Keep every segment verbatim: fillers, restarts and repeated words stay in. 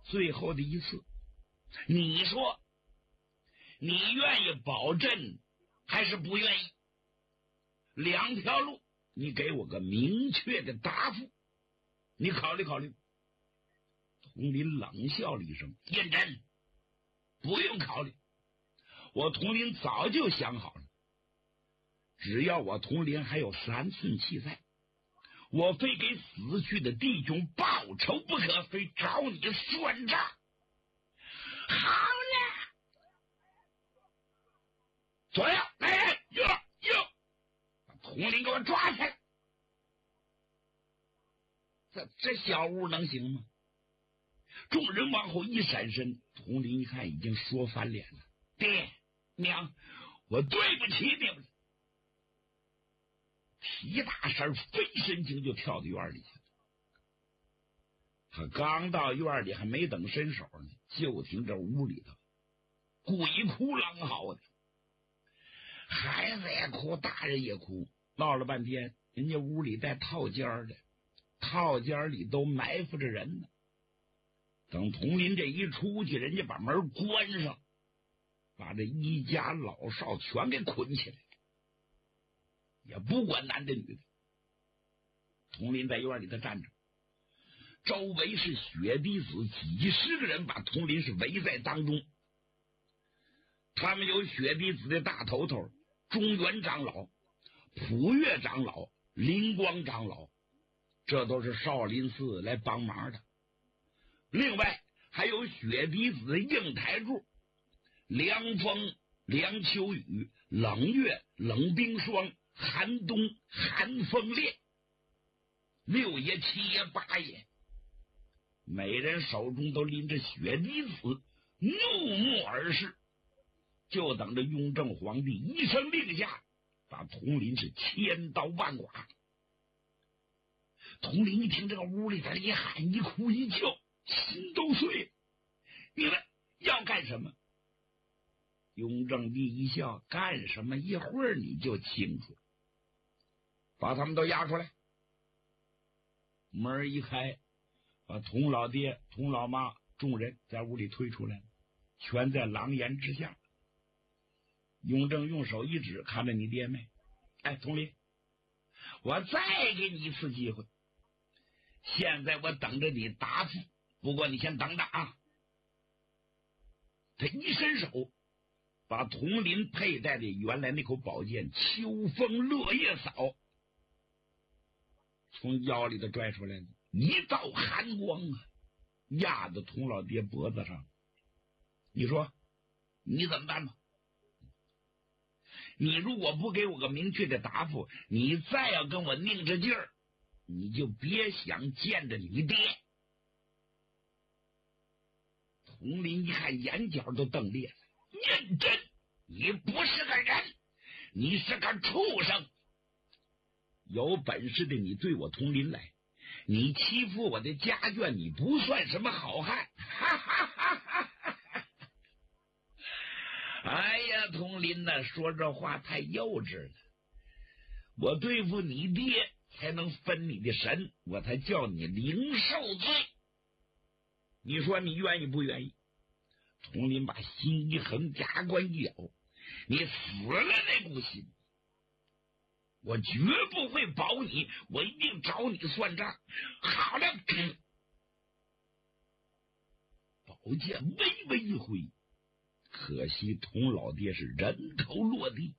最后的一次，你说你愿意保阵还是不愿意？两条路，你给我个明确的答复，你考虑考虑。佟林冷笑了一声：认真，不用考虑，我佟林早就想好了，只要我佟林还有三寸气在，我非给死去的弟兄报仇不可，非找你算账。好了，左右来人，右右，把佟林给我抓起来。这这小屋能行吗？众人往后一闪身，佟林一看已经说翻脸了。爹娘，我对不起你们了。提大声飞身形就跳到院里去了。他刚到院里，还没等伸手呢，就听这屋里头鬼哭狼嚎的，孩子也哭，大人也哭，闹了半天，人家屋里带套间的，套间里都埋伏着人呢。等佟林这一出去，人家把门关上，把这一家老少全给捆起来，也不管男的女的。佟林在院里头站着，周围是血滴子几十个人，把佟林是围在当中。他们有血滴子的大头头中原长老、普岳长老、灵光长老，这都是少林寺来帮忙的。另外还有血滴子的应台柱、凉风、凉秋雨、冷月、冷冰霜、寒冬、寒风烈，六爷、七爷、八爷，每人手中都拎着血滴子，怒目而视，就等着雍正皇帝一声令下，把佟林是千刀万剐。佟林一听这个屋里边一喊一哭一叫，心都碎了。你们要干什么？雍正帝一笑：干什么？一会儿你就清楚。把他们都押出来。门一开，把佟老爹、佟老妈众人在屋里推出来了，全在狼烟之下。雍正用手一指，看着你爹妹，哎，佟林，我再给你一次机会，现在我等着你答复，不过你先等着啊。他一伸手，把佟林佩戴的原来那口宝剑秋风落叶扫从腰里头拽出来了，一道寒光啊，压在佟老爹脖子上。你说你怎么办吧？你如果不给我个明确的答复，你再要跟我拧着劲儿，你就别想见着你爹。佟林一看眼角都瞪裂了，认真，你不是个人，你是个畜生。有本事的你对我佟林来，你欺负我的家眷，你不算什么好汉。哈哈哈哈哈！哎呀，佟林呐，说这话太幼稚了。我对付你爹才能分你的神，我才叫你零受罪。你说你愿意不愿意？佟林把心一横，牙关一咬，你死了那股心，我绝不会保你，我一定找你算账。好了，宝剑微微一挥，可惜佟老爹是人头落地。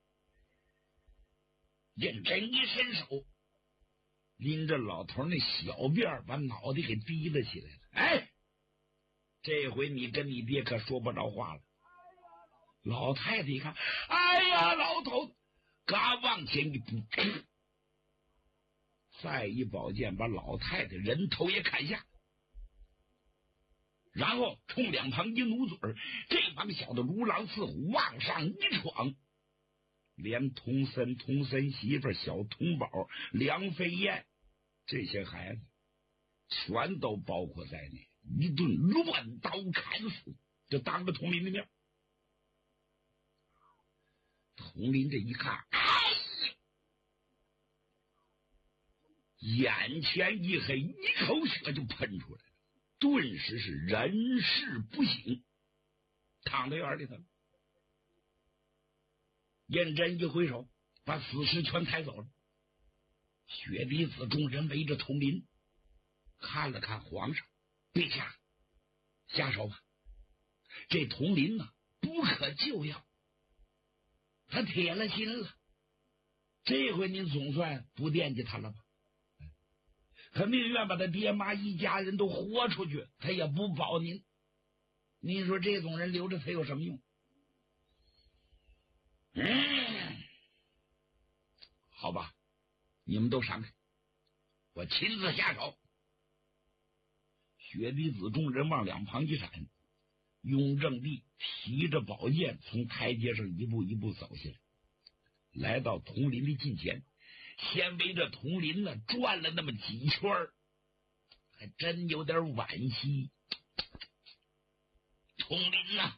认真一伸手，拎着老头那小辫，把脑袋给提了起来了。哎，这回你跟你爹可说不着话了。老太太一看，哎呀，老头刚往前一步，再一宝剑把老太太人头也砍下，然后冲两旁一努嘴儿，这帮小的如狼似虎往上一闯，连童森、童森媳妇、小童宝、梁飞燕这些孩子全都包括在内，一顿乱刀砍死，就当着佟林的面。佟林这一看，哎呀，眼前一黑，一口血就喷出来了。 顿时是人事不省，躺在院里头了。胤禛一挥手，把死尸全抬走了。薛嫡子众人围着统领，看了看皇上，陛下，下手吧。这统领啊，不可救药，他铁了心了。这回您总算不惦记他了吧？他宁愿把他爹妈一家人都活出去，他也不保您。您说这种人留着他有什么用？嗯，好吧，你们都闪开，我亲自下手。薛嫡子众人往两旁一闪，雍正帝提着宝剑从台阶上一步一步走下来，来到统领的近前，先围着统领呢转了那么几圈，还真有点惋惜。统领啊，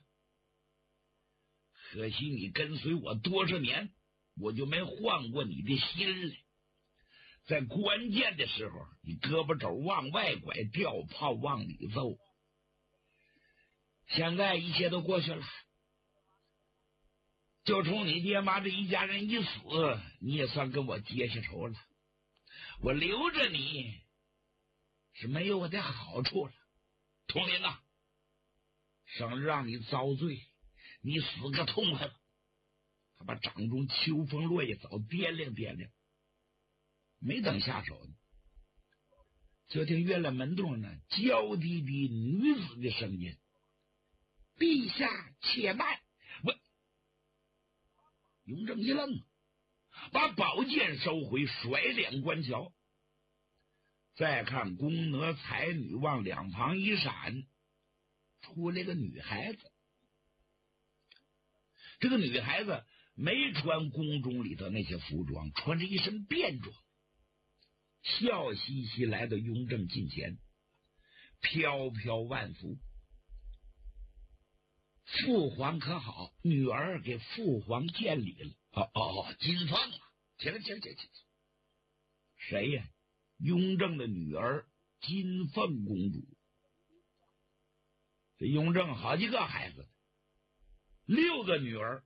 可惜你跟随我多少年，我就没换过你的心来。在关键的时候，你胳膊肘往外拐，吊炮往里揍。现在一切都过去了，就冲你爹妈这一家人一死，你也算跟我结下仇了。我留着你是没有我的好处了。统领啊，省得让你遭罪，你死个痛快吧。他把掌中秋风落叶早掂量掂量，没等下手呢，就听院了门洞呢娇滴滴女子的声音：“陛下且慢！”我雍正一愣，把宝剑收回，甩脸观瞧。再看宫娥才女往两旁一闪，出来个女孩子。这个女孩子没穿宫中里头那些服装，穿着一身便装，笑嘻嘻来到雍正近前，飘飘万福。父皇可好？女儿给父皇见礼了。哦哦，金凤啊，起来起来起来起来！谁呀？雍正的女儿金凤公主。这雍正好几个孩子，六个女儿，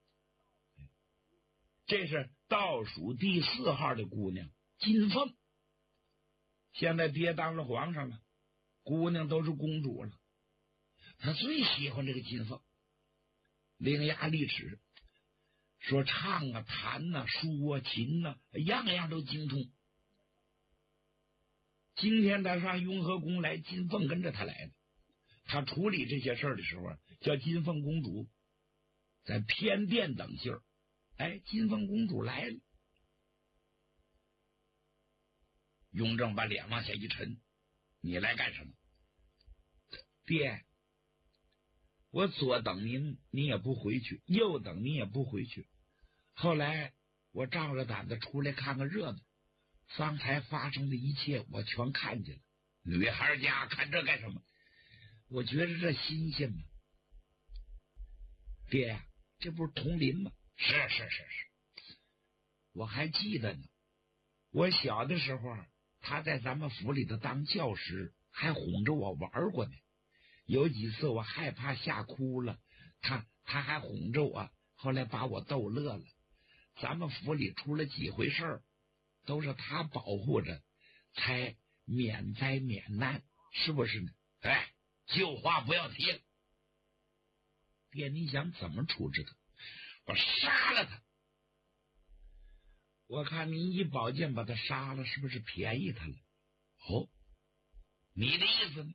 这是倒数第四号的姑娘金凤。现在爹当了皇上了，姑娘都是公主了，他最喜欢这个金凤，伶牙俐齿，说唱啊、弹啊、书啊、琴啊，样样都精通。今天他上雍和宫来，金凤跟着他来的。他处理这些事儿的时候，叫金凤公主在偏殿等信儿。哎，金凤公主来了。雍正把脸往下一沉：“你来干什么？”爹，我左等您，你也不回去；右等你也不回去。后来我仗着胆子出来看看热闹，方才发生的一切我全看见了。女孩家看这干什么？我觉得这新鲜嘛。爹呀，这不是统领吗？是是是是，我还记得呢。我小的时候，他在咱们府里头当教师，还哄着我玩过呢。有几次我害怕吓哭了，他他还哄着我，后来把我逗乐了。咱们府里出了几回事儿，都是他保护着，才免灾免难，是不是呢？哎，旧话不要提了。爹，你想怎么处置他？我杀了他。我看您一宝剑把他杀了，是不是便宜他了？哦，你的意思呢？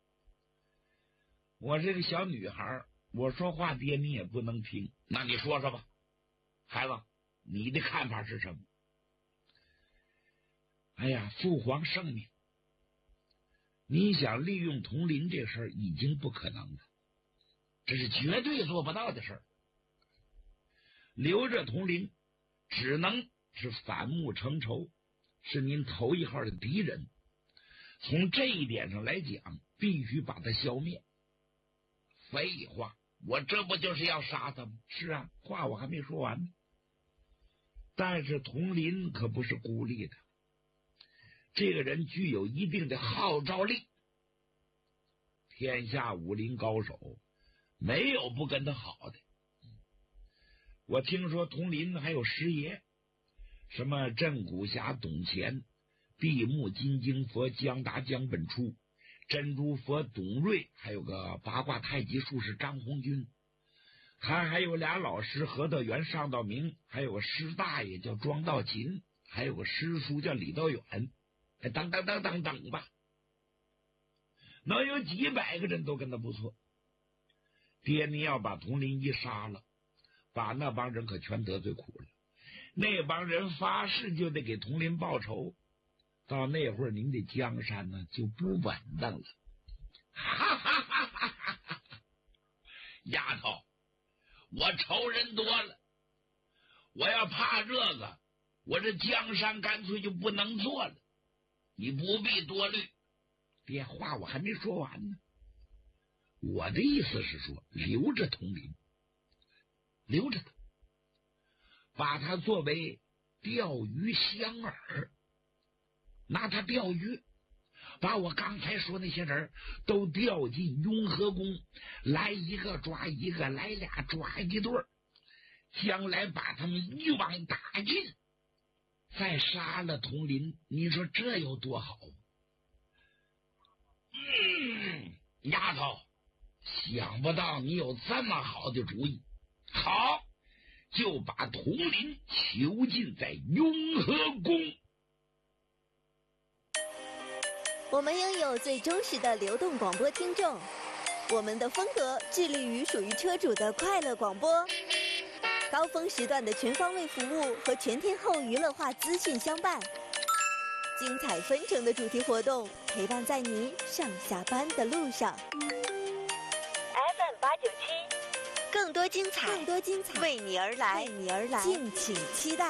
我这个小女孩，我说话爹你也不能听，那你说说吧，孩子，你的看法是什么？哎呀，父皇圣明，你想利用统领这事儿已经不可能了，这是绝对做不到的事儿。留着统领只能是反目成仇，是您头一号的敌人。从这一点上来讲，必须把他消灭。废话，我这不就是要杀他吗？是啊，话我还没说完呢。但是统领可不是孤立的，这个人具有一定的号召力。 天下武林高手没有不跟他好的。我听说铜林还有师爷，什么镇古侠董乾、闭目金睛佛江达江本初、珍珠佛董瑞，还有个八卦太极术士张红军，还还有俩老师何德元、尚道明，还有个师大爷叫庄道勤，还有个师叔叫李道远，还等等等等等吧，能有几百个人都跟他不错。爹，你要把佟林一杀了，把那帮人可全得罪苦了。那帮人发誓就得给佟林报仇，到那会儿您的江山呢就不稳当了。哈哈哈哈哈哈！丫头，我仇人多了，我要怕这个，我这江山干脆就不能做了。你不必多虑。爹，话我还没说完呢。我的意思是说，留着佟林，留着他，把他作为钓鱼香饵，拿他钓鱼，把我刚才说那些人都调进雍和宫，来一个抓一个，来俩抓一对儿，将来把他们一网打尽，再杀了佟林，你说这有多好？嗯，丫头，想不到你有这么好的主意。好，就把佟林囚禁在雍和宫。 我们拥有最忠实的流动广播听众，我们的风格致力于属于车主的快乐广播，高峰时段的全方位服务和全天候娱乐化资讯相伴，精彩纷呈的主题活动陪伴在您上下班的路上。 F M 八九七， 更多精彩，更多精彩为你而来， 为你而来，敬请期待。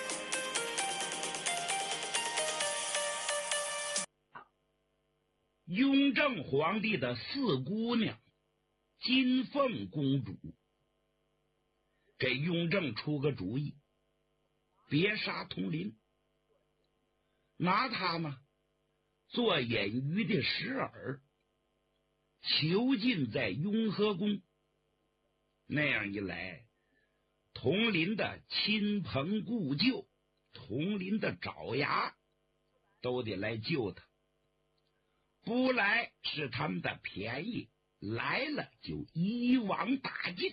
雍正皇帝的四姑娘金凤公主给雍正出个主意，别杀佟林，拿他呢做演鱼的石饵，囚禁在雍和宫。那样一来，佟林的亲朋故旧，佟林的爪牙都得来救他，不来是他们的便宜，来了就一网打尽。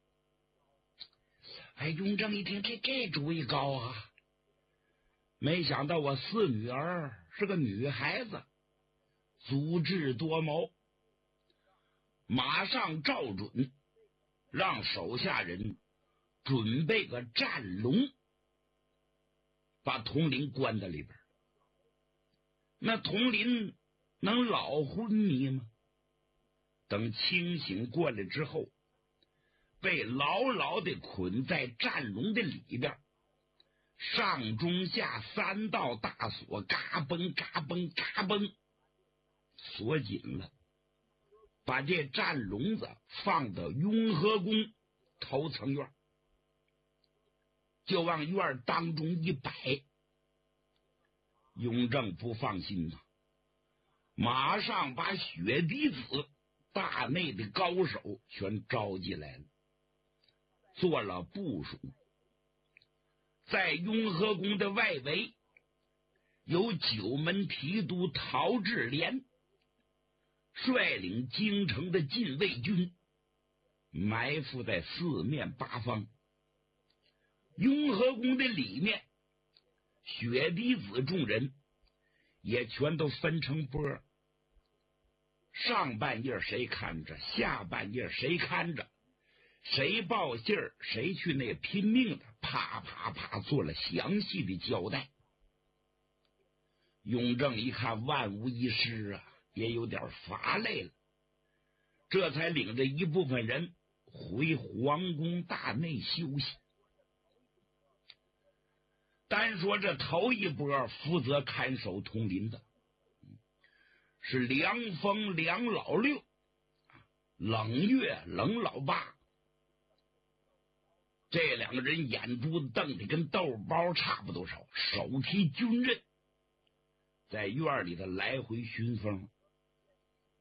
哎，雍正一听，这这主意高啊！没想到我四女儿是个女孩子，足智多谋，马上照准，让手下人准备个战笼，把佟林关在里边。那佟林能老昏迷吗？等清醒过来之后，被牢牢的捆在战笼的里边，上中下三道大锁，嘎嘣嘎嘣嘎嘣锁紧了，把这战笼子放到雍和宫头层院，就往院当中一摆。雍正不放心呐，马上把雪滴子大内的高手全召集来了，做了部署。在雍和宫的外围有九门提督陶志廉率领京城的禁卫军埋伏在四面八方。雍和宫的里面，雪滴子众人也全都分成波，上半夜谁看着，下半夜谁看着，谁报信儿谁去那拼命的，啪啪啪做了详细的交代。雍正一看万无一失啊，也有点乏累了，这才领着一部分人回皇宫大内休息。单说这头一波负责看守佟林的是凉风梁老六，冷月冷老八，这两个人眼珠子瞪得跟豆包差不多少，手提军刃，在院里头来回巡风。